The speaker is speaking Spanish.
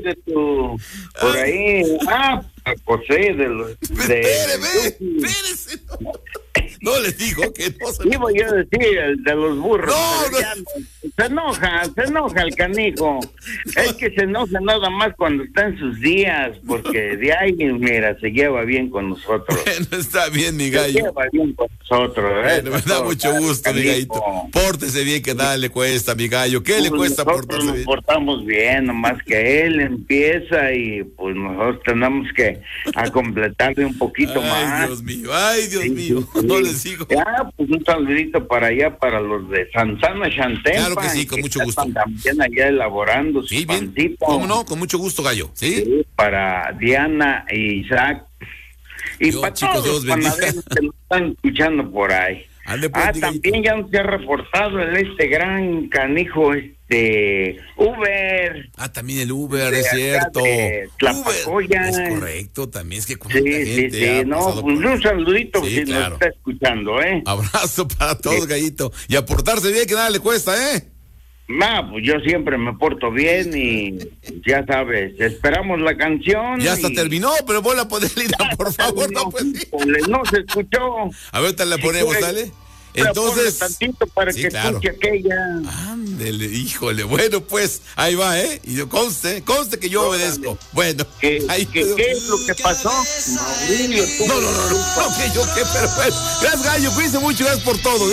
de tu... Por ahí... José, Espérese. No les digo que no se... Iba yo a decir el de los burros. No. Se enoja el canijo. Es que se enoja nada más cuando está en sus días, porque de ahí, mira, se lleva bien con nosotros. Bueno, está bien, mi gallo. Se lleva bien con nosotros. Bueno, me da mucho gusto, mi gallito. Pórtese bien, que nada le cuesta, mi gallo. ¿Qué le cuesta portarse bien? Nos portamos bien, nomás que él empieza y pues nosotros tenemos que a completarle un poquito más. Ay, Dios mío, no les digo. Ya, pues un saludito para allá, para los de Santana Chantempa. Claro que sí, con mucho gusto. También allá elaborando su bien. pancito. ¿Cómo no? Con mucho gusto, gallo. Sí, para Diana e Isaac. Y para todos los panaderos que nos están escuchando por ahí. También ya nos ha reportado gran canijo, Uber. También el Uber, es cierto. Tlapacoya. Es correcto, también es que cuánta gente sí. No, pues un saludito si nos está escuchando, Abrazo para todos, gallito. Y a portarse bien, que nada le cuesta, Pues yo siempre me porto bien y ya sabes, esperamos la canción. Ya hasta terminó, pero vuelve a ponerla, por favor. No se escuchó. A ver, te la ponemos, ¿sale? Entonces, tantito para que escuche aquella. Ándele, híjole. Bueno, pues, ahí va, Y yo conste que yo obedezco. Bueno, ¿Qué es lo que pasó? No, que yo qué, pero bueno. Gracias, gallo, cuídense mucho, gracias por todo.